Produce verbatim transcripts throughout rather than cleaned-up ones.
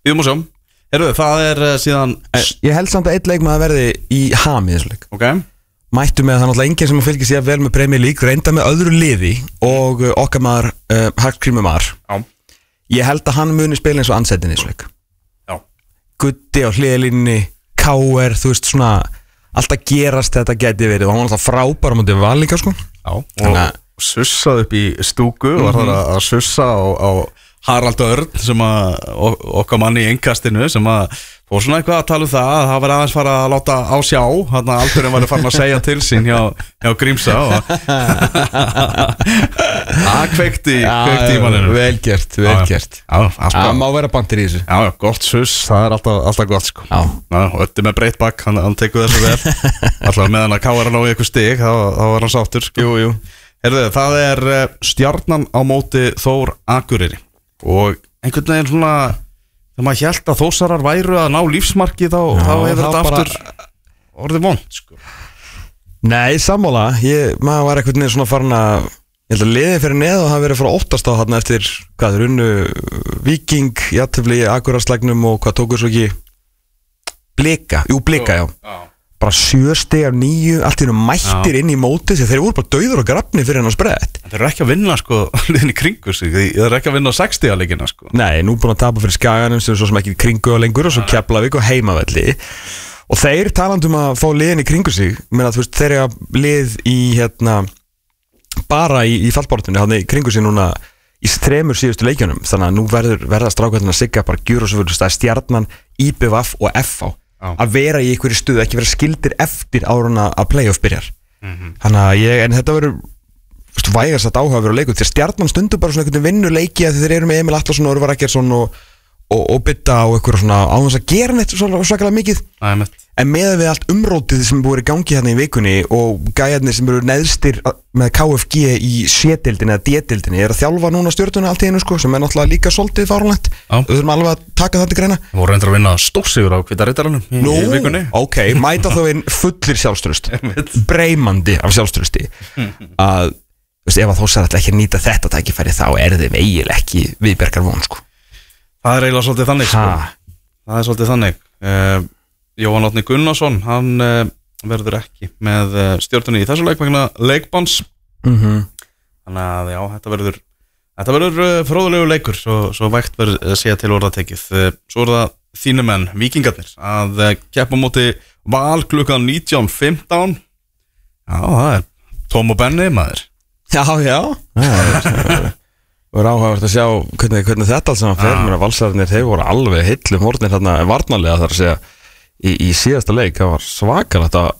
Við múum sjá. Heyrðu, það er uh, síðan Ég held samt að einn leikmaður verði í ham í þessu leik. Ok. Mættu með það náttúrulega enginn sem fylgir sér vel með Premier League, reynda með öðru liði og uh, okkar maður uh, Hallgrímur Mar. Já. Ég held að hann muni spila eins og ansettin í þessu leik. Já. Gutti á hliðalínunni, K R, þú veist svona alltaf gerast þetta geti verið og hann var alltaf frábær á móti Val líka sko. Já. Og sussað upp í stúku og var það að sussa á, á Harald Örn sem að okkar manni í innkastinu sem að fór svona eitthvað að tala um það að það var aðeins fara að láta á sjá þannig að aldurinn var að fara að segja til sín hjá, hjá Grímsa og það kveikti kveikti í manninu. Vel gert, vel gert. Það má vera bandir í þessu. Já, gott suss, það er alltaf, alltaf gott sko. Já. Og Ötti með breytt bakk, hann, hann tekur þessu vel. Alltaf meðan að K R að ná í eitthvað stig, þá, þá var hann sáttur sko. Jú, jú. Herðu, það er Stjarnan á móti Þór Akureyri og einhvern veginn svona þegar maður hélt að Þórsarar væru að ná lífsmarki þá, Já, þá hefur þetta aftur bara... orðið vond sko. Nei, sammála, ég, maður var einhvern veginn svona farin að ég held að liðið fyrir neð og það verið frá óttast á þarna eftir hvað er unnu Víking, jafntefli í Akureyrarslægnum og hvað tókur svo ekki Blika, jú Blika, já, já. Bara sjö stig af níu, allt í hennum mættir já. Inn í mótið þegar þeir voru bara dauður og grafni fyrir hennar sprett. Þeir eru ekki að vinna sko liðin í kringu sig, þeir eru ekki að vinna á sextíu að leikina sko. Nei, nú búin að tapa fyrir Skaganum sem er svo sem ekki kringu á lengur og svo Keflavík og Heimavelli og þeir talandum að fá liðin í kringu sig, menn að þú veist þeir eru að lið í hérna bara í, í fallbortinu, hann í kringu sig núna í þremur síðustu leikjunum, þannig að nú verður verða strákvæðin að sigga bara gjur og svo fyrir það Stjarnan, I B V og F H að vera í einhverju stuðu, ekki vera skildir eftir áruna að playoff byrjar mm-hmm. Þannig að ég, en þetta verður vægast að áhuga að vera leikur, því Stjarnan stundu bara svona einhvern vinnu leiki að þeir eru með Emil Atlason og Örvar Eggertsson og, og, og bytta á einhverju svona áhans að gera neitt svo svakalega mikið Æ, en með við allt umrótið sem er búið í gangi hérna í vikunni og gæjarnir sem eru neðstir með K F G í C-deildinni eða D-deildinni er að þjálfa núna Stjörnuna allt í einu sko, sem er náttúrulega líka svolítið fáránlegt. Við þurfum alveg að taka það til greina. Við vorum reyndar að vinna stórsigur á Hvítárrittaranum í, Nú, í vikunni. Ok, mæta þá inn fullir sjálfstraust breymandi af sjálfstrausti að, veist, ef að Þórsar ætla ekki að nýta þetta tækifæri þá er þeim eiginlega ekki viðbergar von sko. Það er eiginlega svolítið þannig sko. Það er svolítið þannig uh, Jóhann Árni Gunnarsson hann uh, verður ekki með uh, Stjörnunni í þessu leik vegna leikbanns mm-hmm. Þannig að já, þetta verður þetta verður uh, fróðulegu leikur svo, svo vægt verður að segja til orðatekið uh, Svo er það þínu menn, Víkingarnir að uh, keppa móti Val klukkan nítján fimmtán Já, það er Tom og Benni maður Já, já Það var áhugavert að sjá hvernig, hvernig þetta alls saman fer mér að Valsararnir, þeir voru alveg heillum hornir þarna varnarlega þar að segja í, í síðasta leik, það var svakalegt að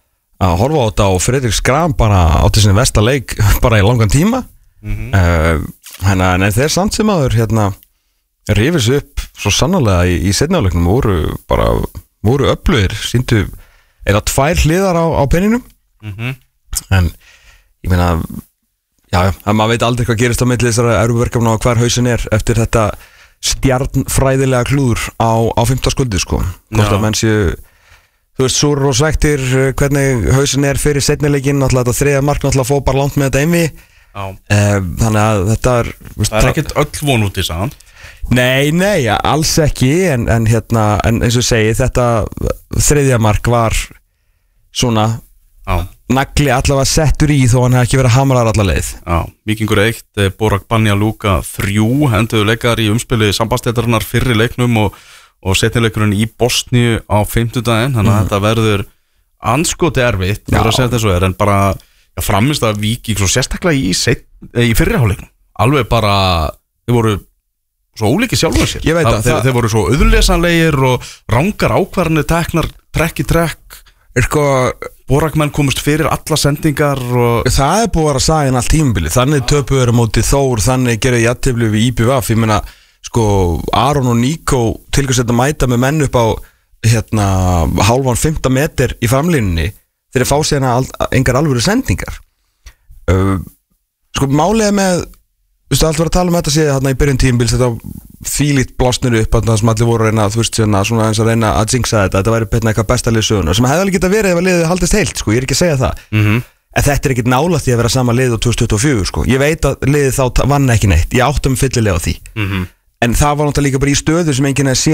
að horfa á þetta og Fredrik Skram bara átti sinni versta leik bara í langan tíma mm-hmm. uh, hérna, en þeir samt sem aður hérna rifis upp svo sannarlega í, í seinni áleiknum voru bara, voru öflugir síndu eða tvær hliðar á, á peninum mm-hmm. en ég meina Já, já, maður veit aldrei hvað gerist á milli þessara Evrópuverkefna og hvar hausin er eftir þetta stjarnfræðilega klúður á, á fimmtudagskvöldi sko. Hvort að menn séu, þú veist, súrur og svektir hvernig hausin er fyrir seinnileikinn, náttúrulega þetta þriðja mark náttúrulega fóð bara langt með þetta einvi. Eh, þannig að þetta er... Veist, það er ekkert öll von út í saman. Nei, nei, alls ekki, en, en, hérna, en eins og segi, þetta þriðja mark var svona... Já. Nagli allavega settur í þó hann hefði ekki verið hamrar alla leið. Já, Víkingur eitt, Borak Banja Luka þrjú henduðu leikar í umspili sambandsstéttarinnar fyrri leiknum og, og setnileikurinn í Bosníu á fimmtudaginn, þannig að mm. þetta verður andskoti erfitt, þú verður að segja þessu er, en bara já, framist að Víking svo sérstaklega í, set, í fyrri hálfleiknum, alveg bara þeir voru svo ólíki sjálfur sér. Ég veit að það, þeir, þeir voru svo auðlesanlegir og rangar ákvarðanir teknar trekk í trekk. Sko, Borakmenn komust fyrir alla sendingar og... Það er búið að vera sagan allt tímabili. Þannig töpuður á móti Þór, þannig gerði jafntefli við I B V. Ég meina, sko, Aron og Níko tilkvæmst að mæta með menn upp á hérna, hálfan fimmtán meter í framlínunni þegar fá sér engar alvöru sendingar. Uh, sko, málega með Þú veist, allt var að tala um þetta séð hérna í byrjun tímabils þetta fílít blásnir upp að það sem allir voru að reyna, þú veist, svona eins að reyna að jinxa þetta, þetta væri betna eitthvað besta lið sögunar sem hefði alveg getað verið ef að liðið haldist heilt, sko, ég er ekki að segja það mm-hmm. en þetta er ekkit nálægt því að vera sama lið á tvö þúsund tuttugu og fjögur, sko, ég veit að liðið þá vann ekki neitt, ég áttum fyllilega á því mm-hmm. en það var náttúrulega líka bara í stöðu sem enginn er